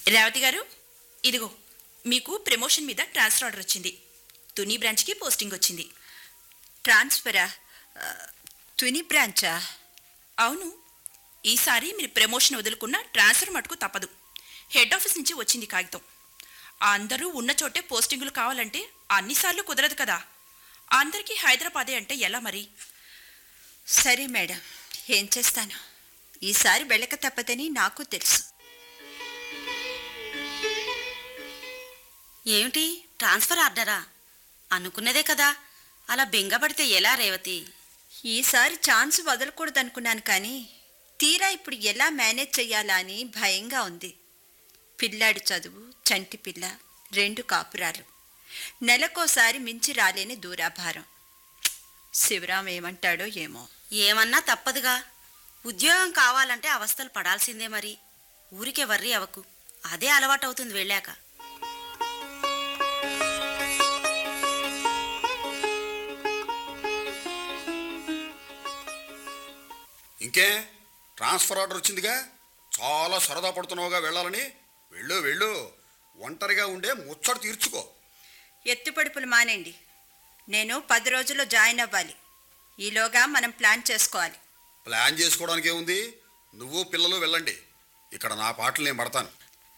రేవతి గారు, ఇదిగో మీకు ప్రమోషన్ మీద ట్రాన్స్ఫర్ ఆర్డర్ వచ్చింది. తుని బ్రాంచ్కి పోస్టింగ్ వచ్చింది. ట్రాన్స్ఫరా? తుని బ్రాంచా? అవును, ఈసారి మీరు ప్రమోషన్ వదులుకున్న ట్రాన్స్ఫర్ మటుకు తప్పదు. హెడ్ ఆఫీస్ నుంచి వచ్చింది కాగితం. అందరూ ఉన్న చోటే పోస్టింగులు కావాలంటే అన్నిసార్లు కుదరదు కదా. అందరికీ హైదరాబాదే అంటే ఎలా మరి? సరే మేడం, ఏం చేస్తాను, ఈసారి వెళ్ళక తప్పదని నాకు తెలుసు. ఏమిటి ట్రాన్స్ఫర్ ఆర్డరా? అనుకున్నదే కదా, అలా బెంగపడితే ఎలా రేవతి? ఈసారి ఛాన్స్ వదలకూడదనుకున్నాను, కానీ తీరా ఇప్పుడు ఎలా మేనేజ్ చెయ్యాలా అని భయంగా ఉంది. పిల్లాడి చదువు, చంటి పిల్ల, 2 కాపురాలు, నెలకోసారి మించి రాలేని దూరాభారం. శివరాం ఏమంటాడో ఏమో. ఏమన్నా తప్పదుగా, ఉద్యోగం కావాలంటే అవస్థలు పడాల్సిందే. మరి ఊరికే వర్రీ అవకు, అదే అలవాటవుతుంది వెళ్ళాక. ఇంకే ట్రాన్స్ఫర్ ఆర్డర్ వచ్చిందిగా, చాలా సరదా పడుతున్నావుగా వెళ్ళాలని. వెళ్ళు వెళ్ళు, ఒంటరిగా ఉండే ముచ్చట తీర్చుకో. ఎత్తుపడుపులు మానేండి. నేను 10 రోజుల్లో జాయిన్ అవ్వాలి. ఈలోగా మనం ప్లాన్ చేసుకోవాలి. ప్లాన్ చేసుకోవడానికి ఏముంది, నువ్వు పిల్లలు వెళ్ళండి. ఇక్కడ నా పాటలు నేను పడతాను.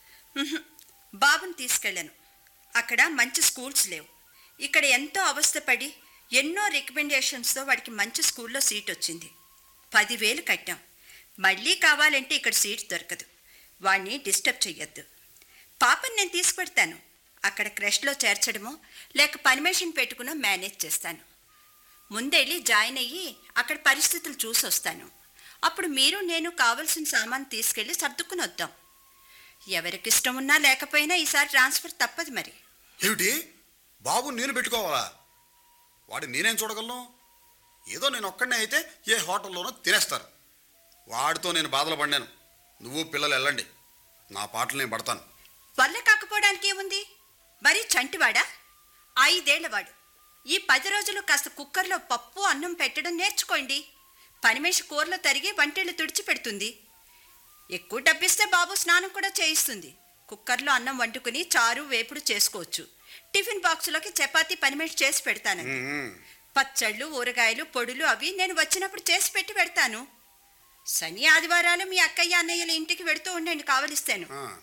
బాబుని తీసుకెళ్ళాను. అక్కడ మంచి స్కూల్స్ లేవు. ఇక్కడ ఎంతో అవస్థపడి ఎన్నో రికమెండేషన్స్తో వాడికి మంచి స్కూల్లో సీట్ వచ్చింది. 10,000 కట్టాం. మళ్ళీ కావాలంటే ఇక్కడ సీట్ దొరకదు. వాడిని డిస్టర్బ్ చెయ్యొద్దు. పాపని నేను తీసుకెడతాను. అక్కడ క్రష్లో చేర్చడమో లేక పర్మిషన్ పెట్టుకునో మేనేజ్ చేస్తాను. ముందెళ్ళి జాయిన్ అయ్యి అక్కడ పరిస్థితులు చూసి వస్తాను. అప్పుడు మీరు నేను కావలసిన సామాను తీసుకెళ్ళి సర్దుకుని వద్దాం. ఎవరికిష్టం ఉన్నా లేకపోయినా ఈసారి ట్రాన్స్ఫర్ తప్పదు మరి. ఏమిటి, బాబు నేను పెట్టుకోవాలా? వాడి నేనేం చూడగలను? ఏదో నేను ఒక్కడనే అయితే ఏ హోటల్లోనో తినేస్తారు. వాడితో నేను బాధలు పడినాను. నువ్వు పిల్లలు వెళ్ళండి, నా పాటలు నేను పడతాను. వల్ల కాకపోవడానికి ఏముంది? మరీ చంటివాడా? 5 ఏళ్లవాడు. ఈ 10 రోజులు కాస్త కుక్కర్లో పప్పు అన్నం పెట్టడం నేర్చుకోండి. పనిమేషి కూరలో తరిగి వంటేళ్ళు తుడిచి పెడుతుంది. ఎక్కువ డబ్బిస్తే బాబు స్నానం కూడా చేయిస్తుంది. కుక్కర్లో అన్నం వండుకుని చారు వేపుడు చేసుకోవచ్చు. టిఫిన్ బాక్సులోకి చపాతీ పనిమేషి చేసి పెడతాను. పచ్చళ్ళు, ఊరగాయలు, పొడులు అవి నేను వచ్చినప్పుడు చేసి పెట్టి పెడతాను. శని ఆదివారాలు మీ అక్కయ్య అన్నయ్యల ఇంటికి వెడుతూ ఉండండి కావలిస్తాను.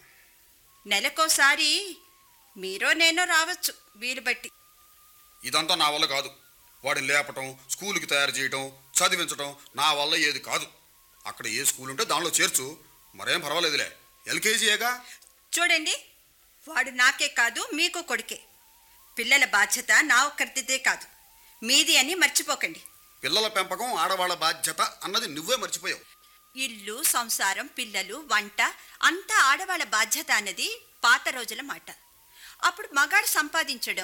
నెలకోసారి మీరో నేనో రావచ్చు వీలు బట్టి. ఇదంతా నా వల్ల కాదు. వాడిని లేపటం, స్కూల్కి తయారు చేయటం, చదివించటం నా వల్ల ఏది కాదు. అక్కడ ఏ స్కూల్ ఉంటే దానిలో చేర్చు, మరేం పర్వాలేదులే. ఎల్కేజీయేగా. చూడండి, వాడు నాకే కాదు మీకు కొడుకే. పిల్లల బాధ్యత నా ఒక్కరిదే కాదు, మీది అని మర్చిపోకండి. పిల్లల పెంపకం ఆడవాళ్ళ బాధ్యత అన్నది నువ్వే మర్చిపోయావు. ఇల్లు, సంసారం, పిల్లలు, వంట అంతా ఆడవాళ్ళ బాధ్యత అన్నది పాత రోజుల మాట. అప్పుడు మగాడు సంపాదించడం,